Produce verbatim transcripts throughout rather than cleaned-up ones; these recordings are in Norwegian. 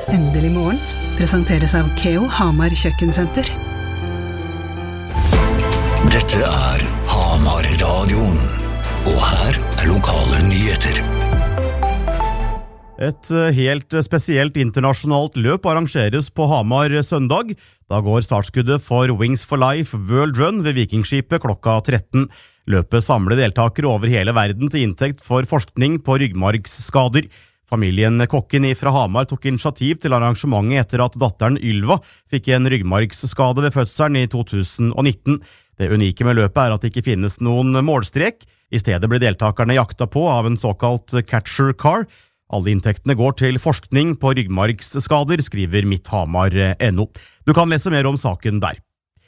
Endelig morgen presenteres av Keo Hamar Kjøkkensenter. Dette er Hamar-radioen, og her er lokale nyheter. Et helt spesielt internasjonalt løp arrangeres på Hamar søndag. Da går startskuddet for Wings for Life World Run ved Vikingskipet klokka tretten. Løpet samler deltakere over hele verden til inntekt for forskning på ryggmargsskader. Familien Kokken fra Hamar tok initiativ til arrangementet etter at datteren Ylva fikk en ryggmargsskade ved fødselen i to tusen og nitten. Det unike med løpet er at det ikke finnes noen målstrek. I stedet ble deltakerne jakta på av en såkalt catcher car. Alle inntektene går til forskning på ryggmargsskader, skriver Mitt Hamar punktum no. Du kan lese mer om saken der.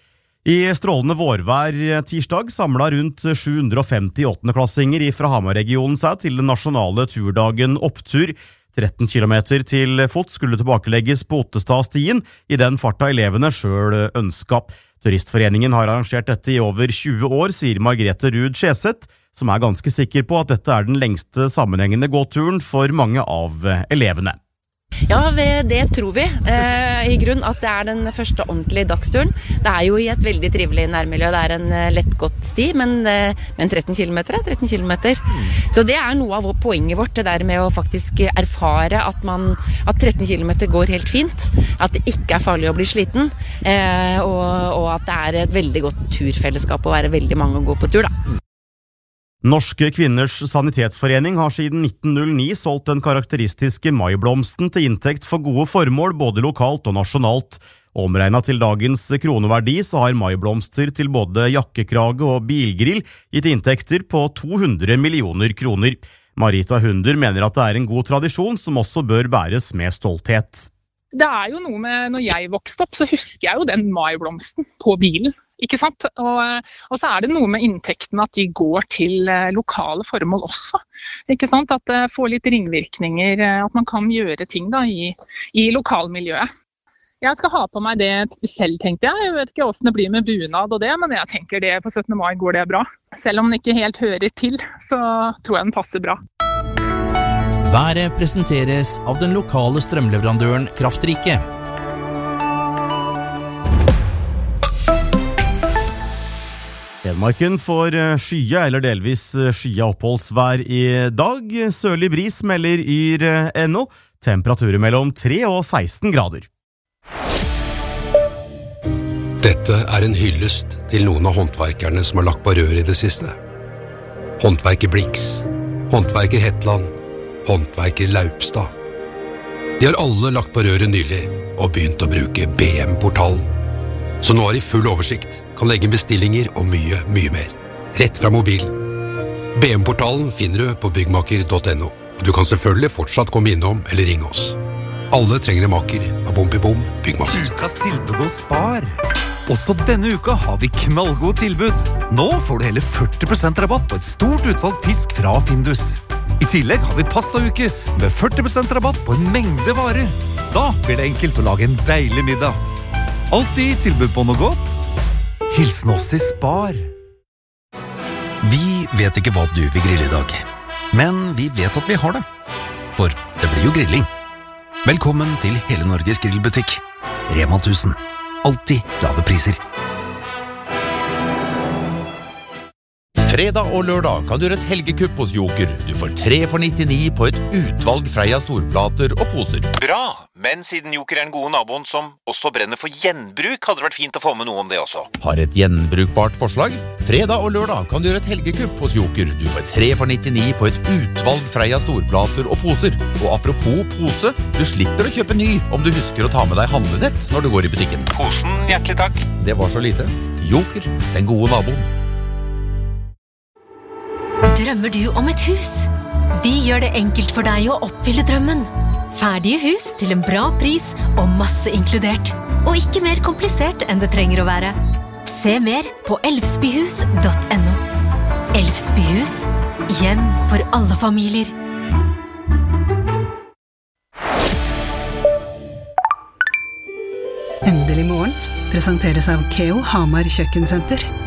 I strålende vårvær tirsdag samlet rundt sju hundre og femti åttendeklassinger fra Hamar-regionen seg til den nasjonale turdagen Opptur. tretten kilometer til fot skulle tilbakelegges på Ottestadstien i den farta elevene selv ønsket. Turistforeningen har arrangert dette i over tjue år, sier Margrethe Ruud Skjeseth, som er ganske sikker på at dette er den lengste sammenhengende gåturen for mange av elevene. Ja, det tror vi. Eh, I grunn at det er den første ordentlige dagsturen. Det er jo i et veldig trivelig nærmiljø. Det er en lett gått sti, men, men tretten kilometer er tretten kilometer. Så det er noe av poenget vårt, det der med å faktisk erfare at, man, at tretten kilometer går helt fint, at det ikke er farlig å bli sliten, eh, og, og at det er et veldig godt turfellesskap å være veldig mange å gå på tur, da. Norske Kvinners Sanitetsforening har siden nitten null ni solgt den karakteristiske maiblomsten til inntekt for gode formål både lokalt og nasjonalt. Omregnet til dagens kroneverdi så har maiblomster til både jakkekrage og bilgrill gitt inntekter på to hundre millioner kroner. Marita Hunder mener at det er en god tradisjon som også bør bæres med stolthet. Det er jo noe med, når jeg vokste opp, så husker jeg jo den maiblomsten på bilen. Ikke sant? Og, og så er det noe med inntektene at de går til lokale formål også. Ikke sant? At det får litt ringvirkninger, at man kan gjøre ting da i, i lokalmiljøet. Jeg skal ha på meg det selv, tenkte jeg. Jeg vet ikke hvordan det blir med bunad og det, men jeg tenker det på syttende mai går det bra. Selv om den ikke helt hører til, så tror jeg den passer bra. Været presenteres av den lokale strømleverandøren Kraftrike. Hedmarken får skya eller delvis skya oppholdsvær i dag. Sørlig bris melder yr punktum no. Temperaturer mellom tre og seksten grader. Dette er en hyllest til noen av håndverkerne som har lagt på rør i det siste. Håndverker Blix, håndverker Hetland, håndverker Laupstad. De har alle lagt på røret nylig og begynt å bruke B M-portalen. Så nå har de full oversikt, kan legge bestillinger og mye, mye mer. Rett fra mobilen. B M-portalen finner du på byggmaker punktum no, og du kan selvfølgelig fortsatt komme innom eller ringe oss. Alle trenger en maker av Bom i Bom byggmaker. Ukas tilbud hos Spar. Også denne uka har vi knallgod tilbud. Nå får du hele førti prosent rabatt på et stort utvalg fisk fra Findus. I tillegg har vi pastauke med førti prosent rabatt på en mengde varer. Da blir det enkelt å lage en deilig middag. Alltid tilbud på noe godt. Hilsen oss i Spar. Vi vet ikke hva du vil grille i dag, men vi vet at vi har det. For det blir jo grilling. Velkommen til Hele Norges grillbutikk. Rema tusen. Alltid lave priser. Fredag og lørdag kan du gjøre et helgekupp hos Joker. Du får tre for nittini på et utvalg Freia storplater og poser. Bra, men siden Joker er den gode naboen som også brenner for gjenbruk, hadde det vært fint å få med noe om det også. Har et gjenbrukbart forslag? Fredag og lørdag kan du gjøre et helgekupp hos Joker. Du får tre for nittini på et utvalg Freia storplater og poser. Og apropos pose, du slipper å kjøpe ny om du husker å ta med deg handlenett når du går i butikken. Posen, hjertelig takk. Det var så lite. Joker, den gode naboen. Drømmer du om et hus? Vi gjør det enkelt for deg å oppfylle drømmen. Ferdige hus til en bra pris og masse inkludert. Og ikke mer komplisert enn det trenger å være. Se mer på elvsbyhus punktum no. Elvsbyhus, hjem for alle familier. Endelig morgen presenteres av Keo Hamar Kjøkkensenter.